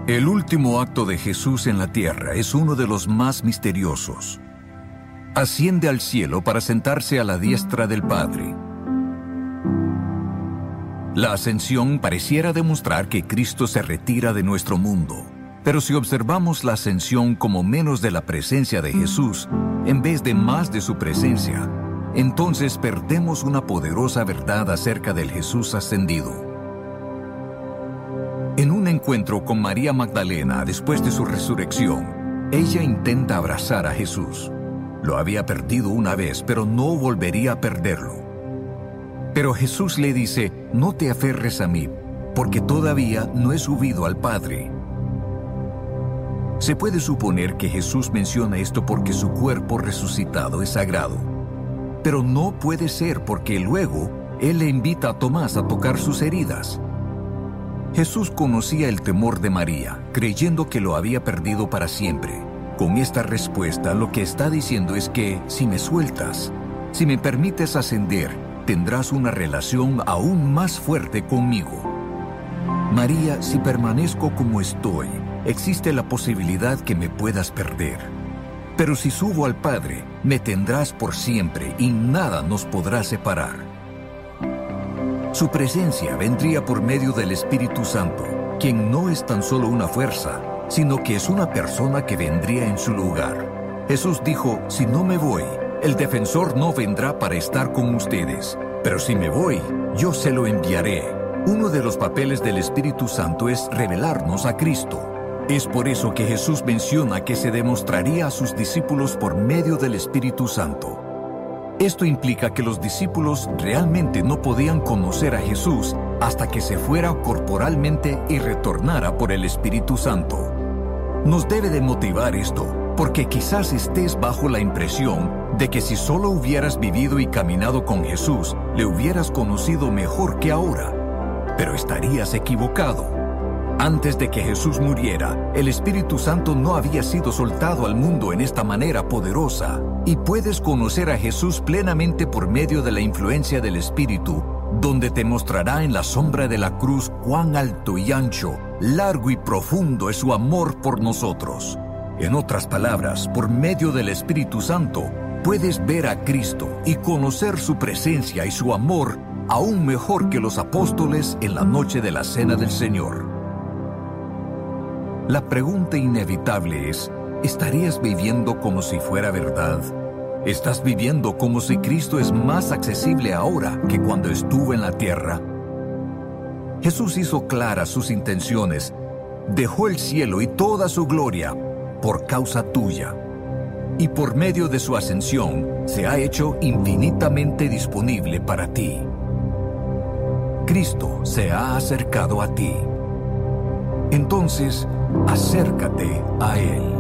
El último acto de Jesús en la tierra es uno de los más misteriosos. Asciende al cielo para sentarse a la diestra del Padre. La ascensión pareciera demostrar que Cristo se retira de nuestro mundo. Pero si observamos la ascensión como menos de la presencia de Jesús, en vez de más de su presencia, entonces perdemos una poderosa verdad acerca del Jesús ascendido. En un encuentro con María Magdalena después de su resurrección, ella intenta abrazar a Jesús. Lo había perdido una vez, pero no volvería a perderlo. Pero Jesús le dice, no te aferres a mí, porque todavía no he subido al Padre. Se puede suponer que Jesús menciona esto porque su cuerpo resucitado es sagrado. Pero no puede ser porque luego Él le invita a Tomás a tocar sus heridas. Jesús conocía el temor de María, creyendo que lo había perdido para siempre. Con esta respuesta, lo que está diciendo es que, si me sueltas, si me permites ascender, tendrás una relación aún más fuerte conmigo. María, si permanezco como estoy, existe la posibilidad que me puedas perder. Pero si subo al Padre, me tendrás por siempre y nada nos podrá separar. Su presencia vendría por medio del Espíritu Santo, quien no es tan solo una fuerza, sino que es una persona que vendría en su lugar. Jesús dijo, si no me voy, el defensor no vendrá para estar con ustedes, pero si me voy, yo se lo enviaré. Uno de los papeles del Espíritu Santo es revelarnos a Cristo. Es por eso que Jesús menciona que se demostraría a sus discípulos por medio del Espíritu Santo. Esto implica que los discípulos realmente no podían conocer a Jesús hasta que se fuera corporalmente y retornara por el Espíritu Santo. Nos debe de motivar esto, porque quizás estés bajo la impresión de que si solo hubieras vivido y caminado con Jesús, le hubieras conocido mejor que ahora. Pero estarías equivocado. Antes de que Jesús muriera, el Espíritu Santo no había sido soltado al mundo en esta manera poderosa, y puedes conocer a Jesús plenamente por medio de la influencia del Espíritu, donde te mostrará en la sombra de la cruz cuán alto y ancho, largo y profundo es su amor por nosotros. En otras palabras, por medio del Espíritu Santo, puedes ver a Cristo y conocer su presencia y su amor aún mejor que los apóstoles en la noche de la Cena del Señor. La pregunta inevitable es, ¿estarías viviendo como si fuera verdad? ¿Estás viviendo como si Cristo es más accesible ahora que cuando estuvo en la tierra? Jesús hizo claras sus intenciones. Dejó el cielo y toda su gloria por causa tuya. Y por medio de su ascensión, se ha hecho infinitamente disponible para ti. Cristo se ha acercado a ti. Entonces, acércate a Él.